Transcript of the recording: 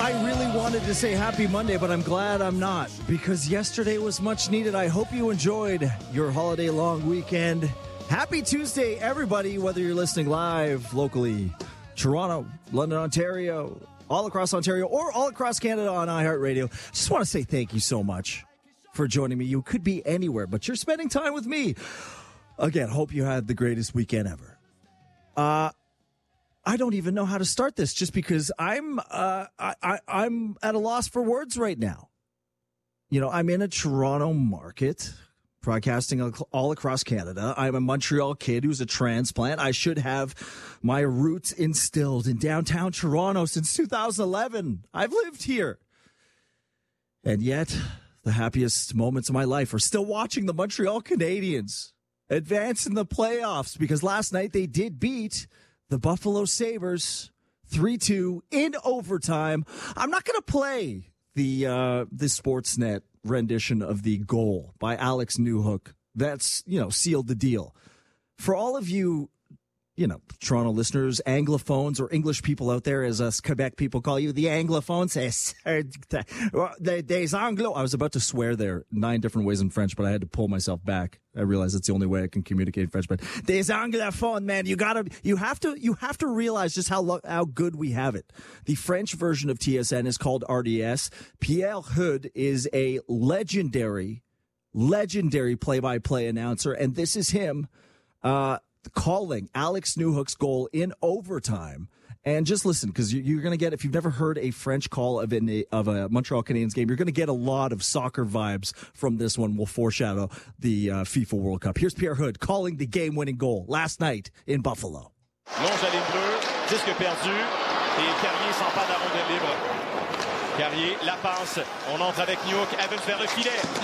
I really wanted to say happy Monday, but I'm glad I'm not, because yesterday was much needed. I hope you enjoyed your holiday long weekend. Happy Tuesday, everybody, whether you're listening live locally, Toronto, London, Ontario, all across Ontario, or all across Canada on iHeartRadio. Just want to say thank you so much for joining me. You could be anywhere, but you're spending time with me. Again, hope you had the greatest weekend ever. I don't even know how to start this, just because I'm at a loss for words right now. You know, I'm in a Toronto market, broadcasting all across Canada. I'm a Montreal kid who's a transplant. I should have my roots instilled in downtown Toronto since 2011. I've lived here. And yet, the happiest moments of my life are still watching the Montreal Canadiens advance in the playoffs, because last night they did beat the Buffalo Sabres 3-2 in overtime. I'm not going to play the Sportsnet rendition of the goal by Alex Newhook. That's, sealed the deal. For all of you, Toronto listeners, Anglophones, or English people out there, as us Quebec people call you, the Anglophones, des Anglo. I was about to swear there 9 different ways in French, but I had to pull myself back. I realize it's the only way I can communicate in French. But des Anglophones, man, you have to realize just how good we have it. The French version of TSN is called RDS. Pierre Hood is a legendary play-by-play announcer, and this is him calling Alex Newhook's goal in overtime. And just listen, because you're going to get, if you've never heard a French call of a Montreal Canadiens game, you're going to get a lot of soccer vibes from this one. We'll foreshadow the FIFA World Cup. Here's Pierre Hood calling the game-winning goal last night in Buffalo. Longe à ligne bleue, disque perdu, et Carrier s'empare de la rondelle libre. Carrier, la passe, on entre avec Newhook, Evans vers le filet.